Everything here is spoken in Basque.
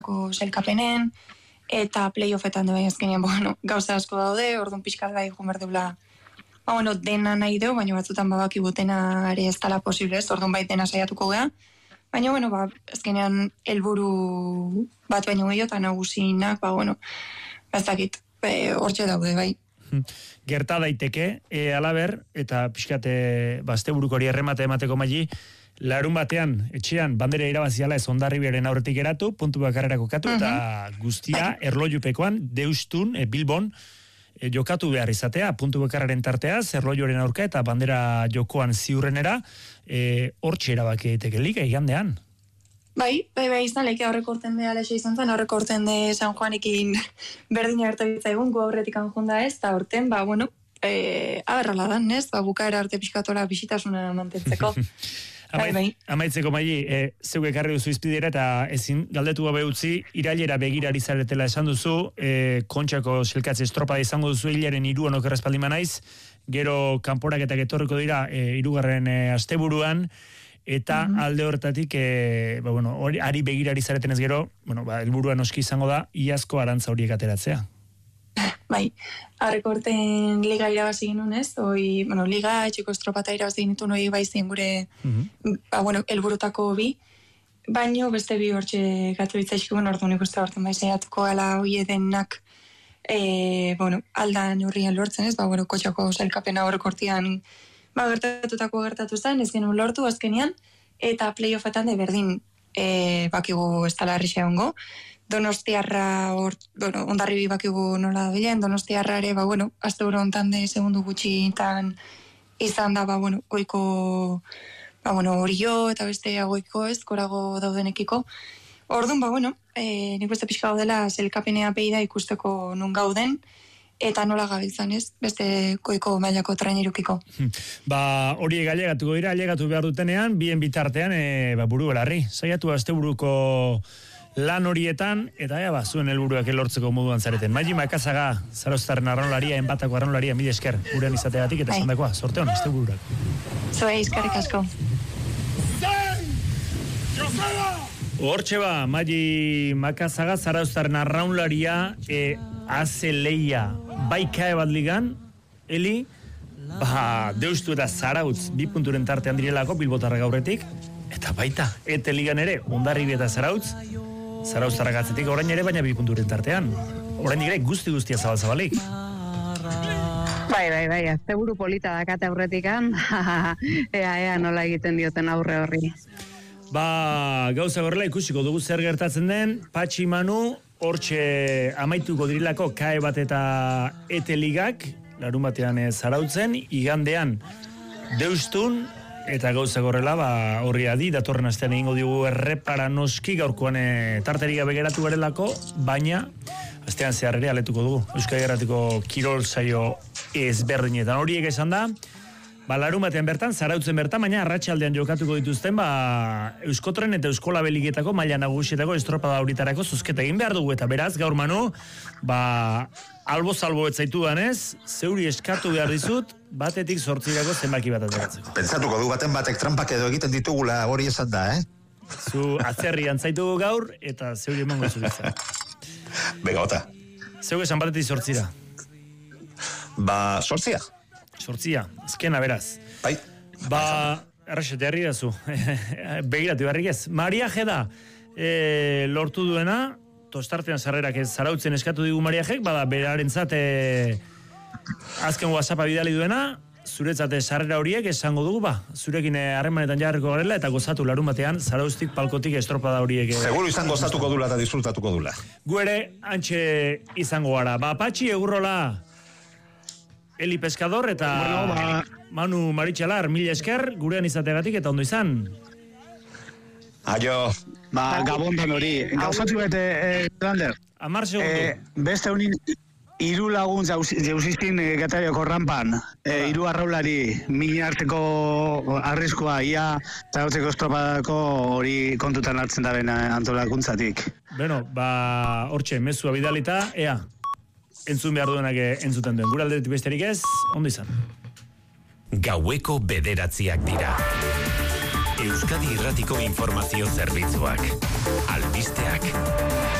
sailkapenen, eta playoffetan bai azkenean, gauza asko daude, orduan pixkat bai joan berdula, dena nahi dugu, baina batzutan babaki butena ere ez dala posible ez, orduan bai dena saiatuko gea, baina, azkenean helburu bat baino gehiago, eta nagusinak, ez dakit, hortxe daude, bai. Gerta daiteke, alaber, eta pixkate, asteburuko hori erremate emateko maili, larun batean, etxean, bandera irabaziala ez Hondarribiaren aurretik eratu, puntu bakarrera kokatu, eta guztia erlojupekoan, Deustun, Bilbon, jokatu behar izatea, puntu bakarraren tarteaz, erlojuaren aurka eta bandera jokoan ziurrenera, hortxe erabaki daiteke liga igandean. Bai, izan lehik aurreko urten de Alexa izan zen, aurreko urten de San Juanekin berdina gertabitza egun, gu aurretik anjunda ez, eta urten, aberrala dan, ez, bukaera arte pixkatola bisitasuna mantentzeko. Amaitzeko maili, zeu ekarri duzu izpidera eta ezin galdetu gabe utzi, irailera begirari zaretela esan duzu, Kontxako selkatze estropada izango duzu hilaren 3 okerrezpaldima naiz, gero kanporaketak etorriko dira 3. asteburuan, eta alde horretatik, ari begirari zareten ez gero, helburua noski izango da, iazko arantza horiek ateratzea. Bai, aurreko urten liga irabazi genuen ez, liga etxeko estropata irabazi genitu noi bai zein gure, helburutako bi, baino beste bi hortxe gatu ditzaizkigun, orduan ikuste horten bai zeiatuko gala hoi edenak, aldan urrian lortzen ez, Kontxako sailkapena aurreko urtean, gertatu zen, ez genuen lortu azkenean, eta playoffetan de berdin bakigu ez tala herrixe hongo, Donostiarra, Hondarribi bakigu nola da bilen, Donostiarra ere, azte buru ontan de segundu gutxitan izan da, goiko, horio eta beste goiko ez, korago daudenekiko. Orduan, nik beste pixka gaudela zelkapenea peida ikusteko nun gauden, eta nola gabiltzan ez, beste goiko mailako trainerukiko. Hori ailegatuko dira, ailegatu behar dutenean, bien bitartean, buru belarri. Saiatu azte buruko lan horietan, eta zuen helburuak lortzeko moduan zareten. Maili Makazaga, Zarauztarren arraunlaria, enbatako arraunlaria, mila esker, gurean izateagatik, eta esandakoa, sorte hon, azte bururak. Zoe, eskerrik asko. Hortxe Maili Makazaga, Zarauztarren arraunlaria, haze leia, baikae bat ligan, Eli, Deustu eta Zarautz, 2 punturen tartean direlako, Bilbotarra gaurretik, eta baita, ete ligan ere, Hondarribi eta Zarautz, Zarauztarrak atzetik orain ere, baina 2 punturen tartean. Orain ere guztia zabal-zabalik. Bai, azte buru polita dakate aurretikan, ea nola egiten dioten aurre horri. Gauza gorrela ikusiko dugu zer gertatzen den, Patxi Manu, hortxe amaituko dirilako kae bat eta ete ligak, larun batean Zarautzen, igandean Deustun, eta gauza gorrela, horri adi, datorren astean egingo digu errepara noski gaurkoan tarteriga begeratu garelako, baina astean zehar ere aletuko dugu. Euskadi Irratiko kirol saio ezberdinetan horiek esan da, larun batean bertan, Zarautzen bertan, baina arratsaldean jokatuko dituzten, Euskotren eta Euskola Beligetako maila nagusietako estropada horitarako zuzketa egin behar dugu, eta beraz, gaur Manu, albo-salbo etzaitu danez, zeuri eskatu behar dizut, batetik 8 zenbaki bat ateratzeko. Pentsatuko du baten batek trampak edo egiten ditugula, hori esan da, Zu atzerri antzaitugu gaur, eta zeuri emango zuritza. Bega, ota. Zeu esan batetik 8. 8. 8, azkena beraz. Bai. Errexete, herri dazu. Begiratu beharrik ez. Maria Jeda lortu duena, tostartean sarrerak Zarautzen eskatu digu Maria Jek, berarentzat azken WhatsAppa bidali duena, zuretzat sarrera horiek esango dugu, zurekin harremanetan jarriko garela, eta gozatu larun batean, Zarauztik palkotik estropada horiek. Seguro izan gozatuko dula eta disfrutatuko dula. Gu ere, antxe izango gara. Patxi, egurrola, Eli Pescador eta Manu Maritxalar, mila esker, gurean izategatik eta ondo izan. Aio. Gabondan hori. Gauzatu bete, Lander. Amar segundo. Beste honin, 3 lagun jauzizkin Gatarioko rampan. 3 arraulari, mina arteko arriskua, ia Zarautzeko estropadako hori kontutan hartzen da bena antolakuntzatik. Hortxe, mezua bidalita, ea. Entzun behar duenak entzuten duen. Gure aldetik besterik ez, ondo izan. Gaueko 9 dira. Euskadi Irratiko informazio zerbitzuak. Albisteak.